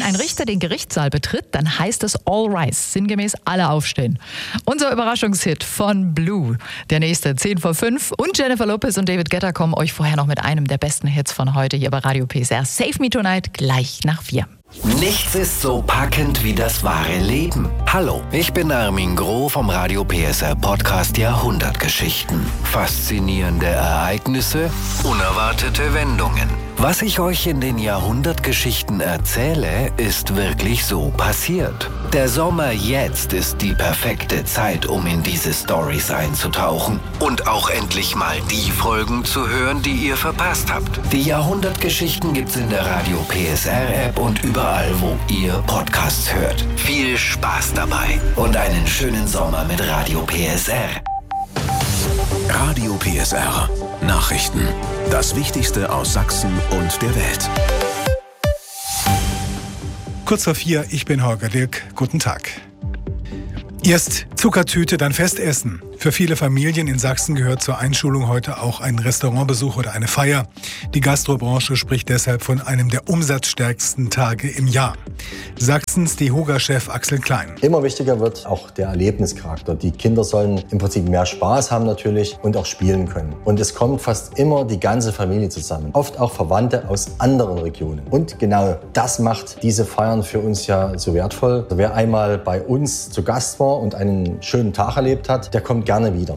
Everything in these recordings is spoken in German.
ein Richter den Gerichtssaal betritt, dann heißt es All Rise, sinngemäß alle aufstehen. Unser Überraschungshit von Blue, der nächste 10 vor 5 und Jennifer Lopez und David Guetta kommen euch vorher noch mit einem der besten Hits von heute hier bei Radio PSR. Save Me Tonight, gleich nach 4. Nichts ist so packend wie das wahre Leben. Hallo, ich bin Armin Groh vom Radio PSR Podcast Jahrhundertgeschichten. Faszinierende Ereignisse, unerwartete Wendungen. Was ich euch in den Jahrhundertgeschichten erzähle, ist wirklich so passiert. Der Sommer jetzt ist die perfekte Zeit, um in diese Storys einzutauchen und auch endlich mal die Folgen zu hören, die ihr verpasst habt. Die Jahrhundertgeschichten gibt's in der Radio PSR App und überall, wo ihr Podcasts hört. Viel Spaß dabei und einen schönen Sommer mit Radio PSR. Radio PSR. Nachrichten. Das Wichtigste aus Sachsen und der Welt. Kurz vor 4, ich bin Holger Dilk. Guten Tag. Erst Zuckertüte, dann Festessen. Für viele Familien in Sachsen gehört zur Einschulung heute auch ein Restaurantbesuch oder eine Feier. Die Gastrobranche spricht deshalb von einem der umsatzstärksten Tage im Jahr. Sachsens DEHOGA-Chef Axel Klein. Immer wichtiger wird auch der Erlebnischarakter. Die Kinder sollen im Prinzip mehr Spaß haben natürlich und auch spielen können. Und es kommt fast immer die ganze Familie zusammen. Oft auch Verwandte aus anderen Regionen. Und genau das macht diese Feiern für uns ja so wertvoll. Wer einmal bei uns zu Gast war und einen schönen Tag erlebt hat, der kommt gerne wieder.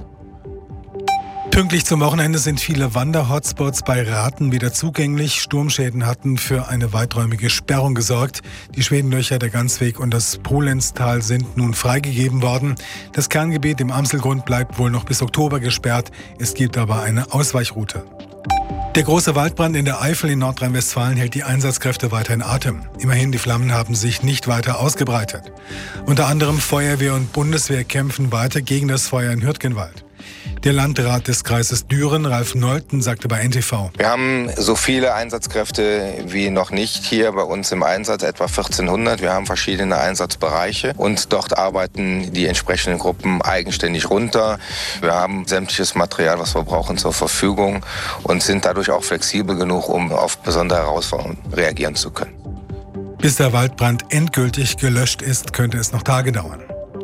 Pünktlich zum Wochenende sind viele Wander-Hotspots bei Rathen wieder zugänglich. Sturmschäden hatten für eine weiträumige Sperrung gesorgt. Die Schwedenlöcher, der Ganzweg und das Polenztal sind nun freigegeben worden. Das Kerngebiet im Amselgrund bleibt wohl noch bis Oktober gesperrt. Es gibt aber eine Ausweichroute. Der große Waldbrand in der Eifel in Nordrhein-Westfalen hält die Einsatzkräfte weiter in Atem. Immerhin, die Flammen haben sich nicht weiter ausgebreitet. Unter anderem Feuerwehr und Bundeswehr kämpfen weiter gegen das Feuer in Hürtgenwald. Der Landrat des Kreises Düren, Ralf Nolten, sagte bei NTV: Wir haben so viele Einsatzkräfte wie noch nicht hier bei uns im Einsatz, etwa 1400. Wir haben verschiedene Einsatzbereiche und dort arbeiten die entsprechenden Gruppen eigenständig runter. Wir haben sämtliches Material, was wir brauchen, zur Verfügung und sind dadurch auch flexibel genug, um auf besondere Herausforderungen reagieren zu können. Bis der Waldbrand endgültig gelöscht ist, könnte es noch Tage dauern.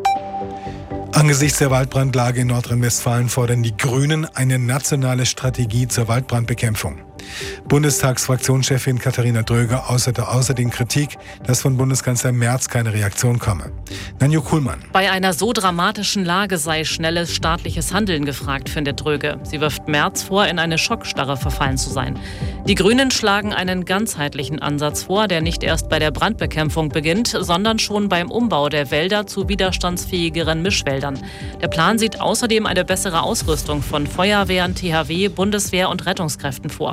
Angesichts der Waldbrandlage in Nordrhein-Westfalen fordern die Grünen eine nationale Strategie zur Waldbrandbekämpfung. Bundestagsfraktionschefin Katharina Dröge äußerte außerdem Kritik, dass von Bundeskanzler Merz keine Reaktion komme. Nanju Kuhlmann. Bei einer so dramatischen Lage sei schnelles staatliches Handeln gefragt, findet Dröge. Sie wirft Merz vor, in eine Schockstarre verfallen zu sein. Die Grünen schlagen einen ganzheitlichen Ansatz vor, der nicht erst bei der Brandbekämpfung beginnt, sondern schon beim Umbau der Wälder zu widerstandsfähigeren Mischwäldern. Der Plan sieht außerdem eine bessere Ausrüstung von Feuerwehren, THW, Bundeswehr und Rettungskräften vor.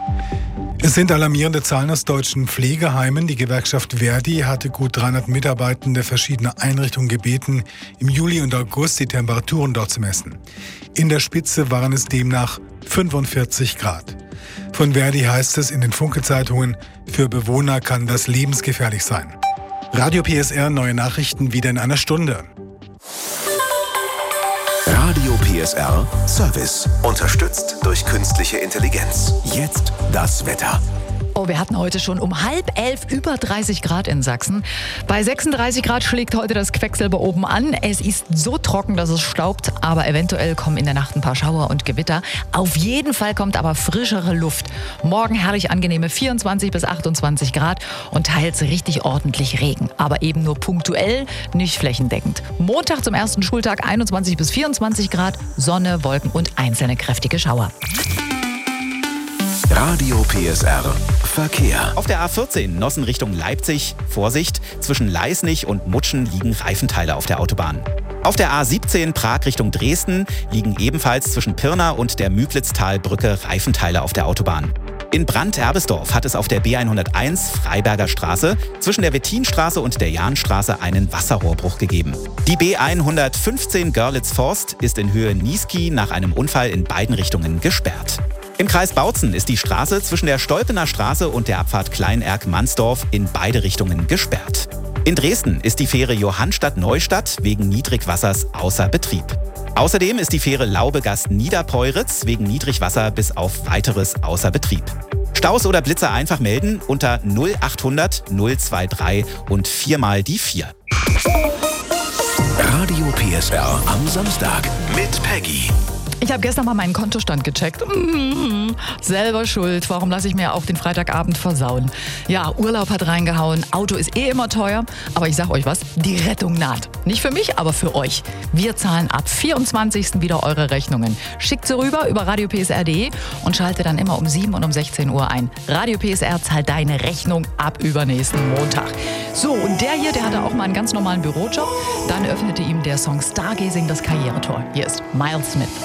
Es sind alarmierende Zahlen aus deutschen Pflegeheimen. Die Gewerkschaft Verdi hatte gut 300 Mitarbeitende verschiedener Einrichtungen gebeten, im Juli und August die Temperaturen dort zu messen. In der Spitze waren es demnach 45 Grad. Von Verdi heißt es in den Funke-Zeitungen, für Bewohner kann das lebensgefährlich sein. Radio PSR, neue Nachrichten wieder in einer Stunde. Radio PSR Service. Unterstützt durch künstliche Intelligenz. Jetzt das Wetter. Oh, wir hatten heute schon um 10:30 über 30 Grad in Sachsen. Bei 36 Grad schlägt heute das Quecksilber oben an. Es ist so trocken, dass es staubt, aber eventuell kommen in der Nacht ein paar Schauer und Gewitter. Auf jeden Fall kommt aber frischere Luft. Morgen herrlich angenehme 24 bis 28 Grad und teils richtig ordentlich Regen. Aber eben nur punktuell, nicht flächendeckend. Montag zum ersten Schultag 21 bis 24 Grad, Sonne, Wolken und einzelne kräftige Schauer. Radio PSR Verkehr. Auf der A14 Nossen Richtung Leipzig. Vorsicht, zwischen Leisnig und Mutschen liegen Reifenteile auf der Autobahn. Auf der A17 Prag Richtung Dresden liegen ebenfalls zwischen Pirna und der Müglitztalbrücke Reifenteile auf der Autobahn. In Brandt-Erbesdorf hat es auf der B101 Freiberger Straße zwischen der Wettinstraße und der Jahnstraße einen Wasserrohrbruch gegeben. Die B115 Görlitz-Forst ist in Höhe Niesky nach einem Unfall in beiden Richtungen gesperrt. Im Kreis Bautzen ist die Straße zwischen der Stolpener Straße und der Abfahrt Kleinerk-Mansdorf in beide Richtungen gesperrt. In Dresden ist die Fähre Johannstadt-Neustadt wegen Niedrigwassers außer Betrieb. Außerdem ist die Fähre Laubegast-Niederpeuritz wegen Niedrigwasser bis auf Weiteres außer Betrieb. Staus oder Blitzer einfach melden unter 0800 023 und 4 mal die 4. Radio PSR am Samstag mit Peggy. Ich habe gestern mal meinen Kontostand gecheckt. Selber schuld. Warum lasse ich mir auch den Freitagabend versauen? Ja, Urlaub hat reingehauen. Auto ist immer teuer. Aber ich sag euch was, die Rettung naht. Nicht für mich, aber für euch. Wir zahlen ab 24. wieder eure Rechnungen. Schickt sie rüber über radiopsr.de und schalte dann immer um 7 und um 16 Uhr ein. Radio PSR zahlt deine Rechnung ab übernächsten Montag. So, und der hier, der hatte auch mal einen ganz normalen Bürojob. Dann öffnete ihm der Song Stargazing das Karrieretor. Hier ist Miles Smith.